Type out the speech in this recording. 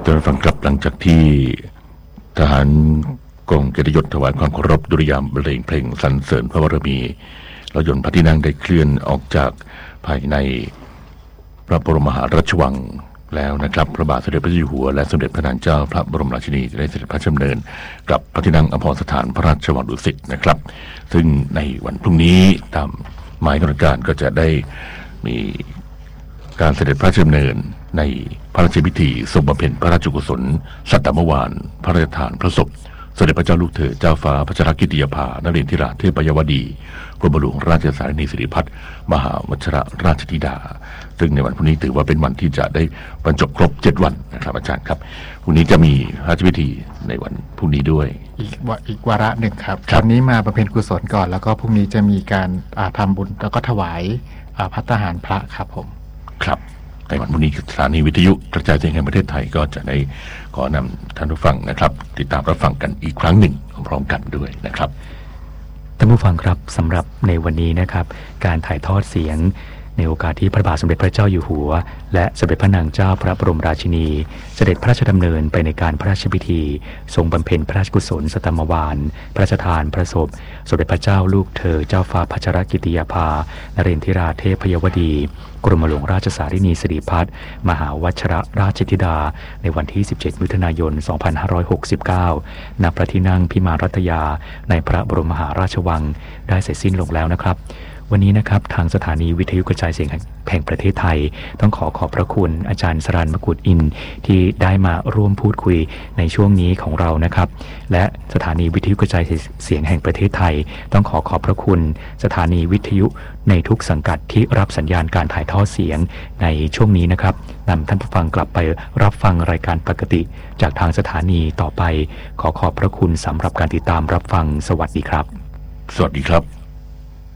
จนฟังกลับหลังจากที่ทหารกองเกียรติยศถวายความเคารพดุริยางค์บรรเลงเพลงสรรเสริญพระบารมีรถยนต์พระที่นั่งได้เคลื่อนออกจากภายในพระบรมมหาราชวังแล้วนะครับพระบาทสมเด็จพระเจ้าอยู่หัวและสมเด็จพระนางเจ้าพระบรมราชินีจะได้เสด็จพระราชดำเนินกลับพระที่นั่งอภรสถานพระราชวังดุสิตนะครับซึ่งในวันพรุ่งนี้ตามหมายกำหนดการก็จะได้มีการเสด็จพระราชดำเนินในพระราชพิธีทรงบำเพ็ญพระราชกุศลสัตตมวานพระราชทานพระศพสมเด็จพระเจ้าลูกเธอเจ้าฟ้าพัชรกิติยาภานเรนทิราเทพยวดีกรมหลวงราชสารนีสิริพัฒน์มหาวชิรราชธิดาซึ่งในวันพรุ่งนี้ถือว่าเป็นวันที่จะได้บรรจบครบ7วันนะครับอาจารย์ครับพรุ่งนี้จะมีพระราชพิธีในวันพรุ่งนี้ด้วยอีกวาระหนึ่งครับวันนี้มาบำเพ็ญกุศลก่อนแล้วก็พรุ่งนี้จะมีการทำบุญแล้วก็ถวายภัตตาหารพระครับผมครับในวันพรุ่งนี้สถานีวิทยุกระจายเสียงแห่งประเทศไทยก็จะได้ขอนำท่านผู้ฟังนะครับติดตามรับฟังกันอีกครั้งหนึ่งพร้อมกันด้วยนะครับท่านผู้ฟังครับสำหรับในวันนี้นะครับการถ่ายทอดเสียงในโอกาสที่พระบาทสมเด็จพระเจ้าอยู่หัวและสมเด็จพระนางเจ้าพระบรมราชินีเสด็จพระราชดำเนินไปในการพระราชพิธีทรงบำเพ็ญพระราชกุศลสัตตมวานพระราชทานพระศพสมเด็จพระเจ้าลูกเธอเจ้าฟ้าพัชรกิติยาภานเรนทิราเทพยวดีกรมหลวงราชสารินีสิริพัฒน์มหาวชิรราชธิดาในวันที่17มิถุนายน2569ณพระที่นั่งพิมานรัตยาในพระบรมมหาราชวังได้เสร็จสิ้นลงแล้วนะครับวันนี้นะครับทางสถานีวิทยุกระจายเสียงแห่งประเทศไทยต้องขอบพระคุณอาจารย์สรัญ มกุฎอินทร์ที่ได้มาร่วมพูดคุยในช่วงนี้ของเรานะครับและสถานีวิทยุกระจายเสียงแห่งประเทศไทยต้องขอบพระคุณสถานีวิทยุในทุกสังกัดที่รับสัญญาณการถ่ายทอดเสียงในช่วงนี้นะครับนำท่านผู้ฟังกลับไปรับฟังรายการปกติจากทางสถานีต่อไปขอบพระคุณสำหรับการติดตามรับฟังสวัสดีครับสวัสดีครับ